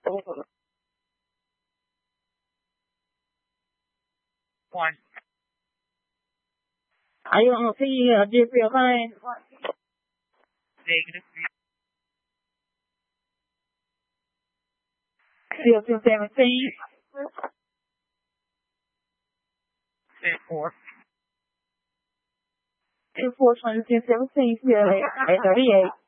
One. I don't see Jeffrey Vine. Negative. 17. 4. 417, 38.